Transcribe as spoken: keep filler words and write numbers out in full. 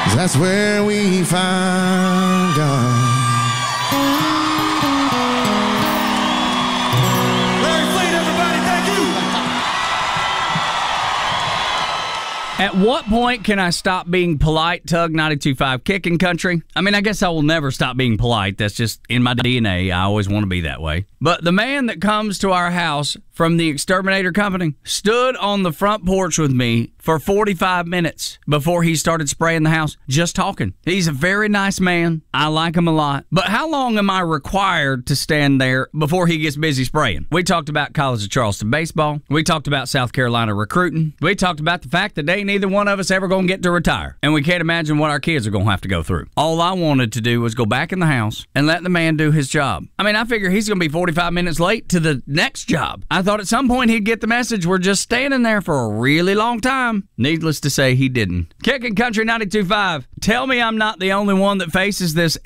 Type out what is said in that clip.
That's where we find God. Larry Fleet, everybody, thank you. At what point can I stop being polite, Tug ninety-two point five Kicking Country? I mean, I guess I will never stop being polite. That's just in my D N A. I always want to be that way. But the man that comes to our house from the Exterminator Company stood on the front porch with me for forty-five minutes before he started spraying the house, just talking. He's a very nice man. I like him a lot. But how long am I required to stand there before he gets busy spraying? We talked about College of Charleston baseball. We talked about South Carolina recruiting. We talked about the fact that they neither one of us ever going to get to retire. And we can't imagine what our kids are going to have to go through. All I wanted to do was go back in the house and let the man do his job. I mean, I figure he's going to be forty-five minutes late to the next job. I thought at some point he'd get the message we're just standing there for a really long time. Needless to say, he didn't. Kicking Country ninety-two point five. Tell me I'm not the only one that faces this